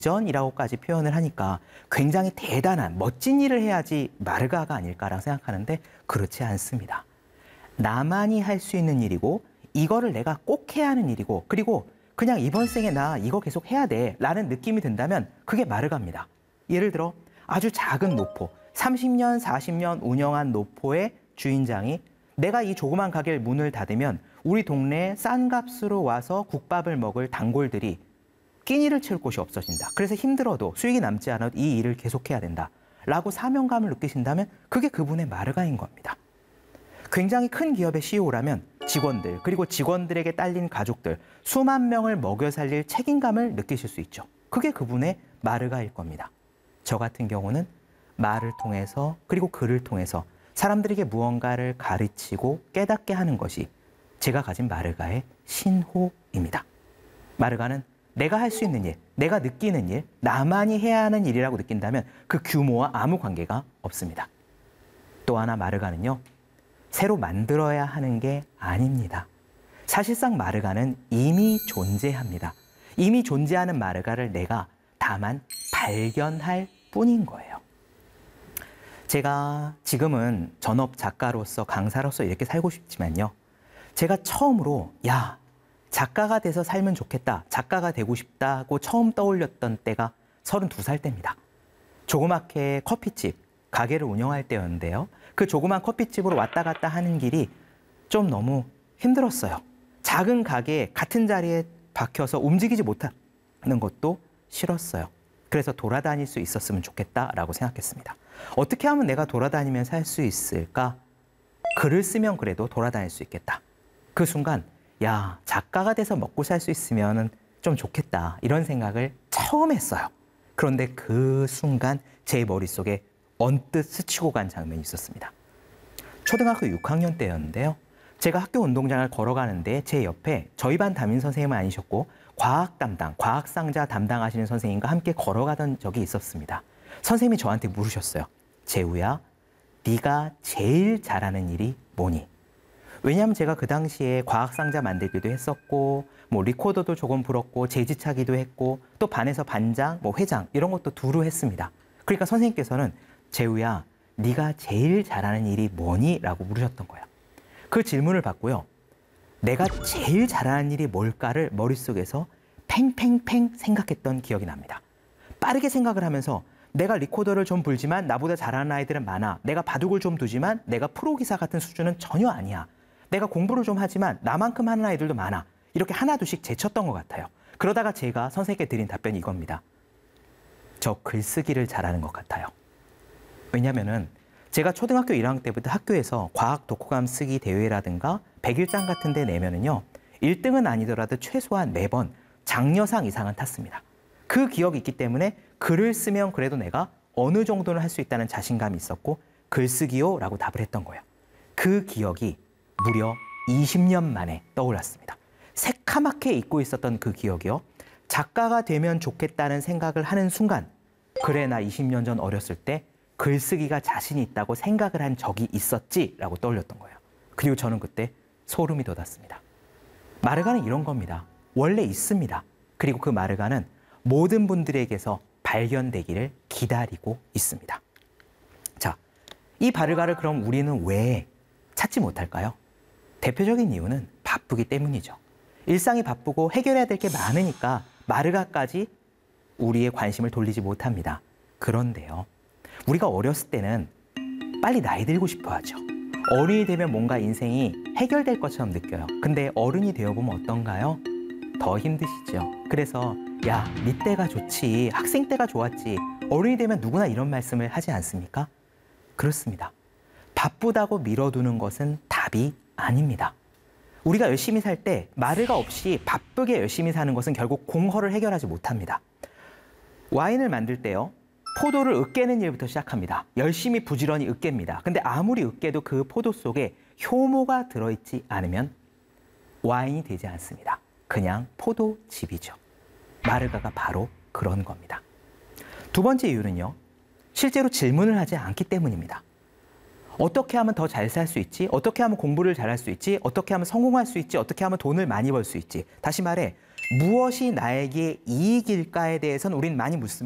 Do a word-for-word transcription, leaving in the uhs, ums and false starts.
전이라고까지 표현을 하니까 굉장히 대단한 멋진 일을 해야지 마르가가 아닐까라고 생각하는데 그렇지 않습니다. 나만이 할 수 있는 일이고 이거를 내가 꼭 해야 하는 일이고 그리고 그냥 이번 생에 나 이거 계속 해야 돼 라는 느낌이 든다면 그게 마르가입니다. 예를 들어 아주 작은 노포, 삼십 년, 사십 년 운영한 노포의 주인장이 내가 이 조그만 가게를 문을 닫으면 우리 동네에 싼 값으로 와서 국밥을 먹을 단골들이 끼니를 채울 곳이 없어진다. 그래서 힘들어도 수익이 남지 않아도 이 일을 계속해야 된다. 라고 사명감을 느끼신다면 그게 그분의 마르가인 겁니다. 굉장히 큰 기업의 씨이오라면 직원들 그리고 직원들에게 딸린 가족들 수만 명을 먹여 살릴 책임감을 느끼실 수 있죠. 그게 그분의 마르가일 겁니다. 저 같은 경우는 말을 통해서 그리고 글을 통해서 사람들에게 무언가를 가르치고 깨닫게 하는 것이 제가 가진 마르가의 신호입니다. 마르가는 내가 할 수 있는 일, 내가 느끼는 일, 나만이 해야 하는 일이라고 느낀다면 그 규모와 아무 관계가 없습니다. 또 하나 마르가는요, 새로 만들어야 하는 게 아닙니다. 사실상 마르가는 이미 존재합니다. 이미 존재하는 마르가를 내가 다만 발견할 뿐인 거예요. 제가 지금은 전업 작가로서 강사로서 이렇게 살고 싶지만요. 제가 처음으로 야, 작가가 돼서 살면 좋겠다, 작가가 되고 싶다고 처음 떠올렸던 때가 서른두 살 때입니다. 조그맣게 커피집, 가게를 운영할 때였는데요. 그 조그만 커피집으로 왔다 갔다 하는 길이 좀 너무 힘들었어요. 작은 가게에 같은 자리에 박혀서 움직이지 못하는 것도 싫었어요. 그래서 돌아다닐 수 있었으면 좋겠다라고 생각했습니다. 어떻게 하면 내가 돌아다니면 살 수 있을까? 글을 쓰면 그래도 돌아다닐 수 있겠다. 그 순간 야, 작가가 돼서 먹고 살 수 있으면 좀 좋겠다 이런 생각을 처음 했어요. 그런데 그 순간 제 머릿속에 언뜻 스치고 간 장면이 있었습니다. 초등학교 육 학년 때였는데요. 제가 학교 운동장을 걸어가는데 제 옆에 저희 반 담임 선생님은 아니셨고 과학 담당, 과학상자 담당하시는 선생님과 함께 걸어가던 적이 있었습니다. 선생님이 저한테 물으셨어요. 재우야, 네가 제일 잘하는 일이 뭐니? 왜냐하면 제가 그 당시에 과학상자 만들기도 했었고 뭐 리코더도 조금 불었고 제지차기도 했고 또 반에서 반장, 뭐 회장 이런 것도 두루 했습니다. 그러니까 선생님께서는 재우야, 네가 제일 잘하는 일이 뭐니? 라고 물으셨던 거예요. 그 질문을 받고요. 내가 제일 잘하는 일이 뭘까를 머릿속에서 팽팽팽 생각했던 기억이 납니다. 빠르게 생각을 하면서 내가 리코더를 좀 불지만 나보다 잘하는 아이들은 많아. 내가 바둑을 좀 두지만 내가 프로기사 같은 수준은 전혀 아니야. 내가 공부를 좀 하지만 나만큼 하는 아이들도 많아. 이렇게 하나둘씩 제쳤던 것 같아요. 그러다가 제가 선생님께 드린 답변이 이겁니다. 저 글쓰기를 잘하는 것 같아요. 왜냐면은 제가 초등학교 일 학년 때부터 학교에서 과학 독후감 쓰기 대회라든가 백일장 같은 데 내면은요, 일 등은 아니더라도 최소한 매번 장려상 이상은 탔습니다. 그 기억이 있기 때문에 글을 쓰면 그래도 내가 어느 정도는 할 수 있다는 자신감이 있었고 글쓰기요 라고 답을 했던 거예요. 그 기억이 무려 이십 년 만에 떠올랐습니다. 새카맣게 잊고 있었던 그 기억이요. 작가가 되면 좋겠다는 생각을 하는 순간 그래, 나 이십 년 전 어렸을 때 글쓰기가 자신이 있다고 생각을 한 적이 있었지라고 떠올렸던 거예요. 그리고 저는 그때 소름이 돋았습니다. 마르가는 이런 겁니다. 원래 있습니다. 그리고 그 마르가는 모든 분들에게서 발견되기를 기다리고 있습니다. 자, 이 마르가를 그럼 우리는 왜 찾지 못할까요? 대표적인 이유는 바쁘기 때문이죠. 일상이 바쁘고 해결해야 될 게 많으니까 마르가까지 우리의 관심을 돌리지 못합니다. 그런데요, 우리가 어렸을 때는 빨리 나이 들고 싶어 하죠. 어른이 되면 뭔가 인생이 해결될 것처럼 느껴요. 근데 어른이 되어보면 어떤가요? 더 힘드시죠. 그래서 야, 네 때가 좋지, 학생 때가 좋았지, 어른이 되면 누구나 이런 말씀을 하지 않습니까? 그렇습니다. 바쁘다고 미뤄두는 것은 답이 아닙니다. 우리가 열심히 살 때 마르가 없이 바쁘게 열심히 사는 것은 결국 공허를 해결하지 못합니다. 와인을 만들 때요, 포도를 으깨는 일부터 시작합니다. 열심히 부지런히 으깹니다. 근데 아무리 으깨도 그 포도 속에 효모가 들어있지 않으면 와인이 되지 않습니다. 그냥 포도즙이죠. 마르가가 바로 그런 겁니다. 두 번째 이유는요, 실제로 질문을 하지 않기 때문입니다. 어떻게 하면 더 잘 살 수 있지? 어떻게 하면 공부를 잘할 수 있지? 어떻게 하면 성공할 수 있지? 어떻게 하면 돈을 많이 벌 수 있지? 다시 말해, 무엇이 나에게 이익일까에 대해서는 우리는 많이 묻습니다.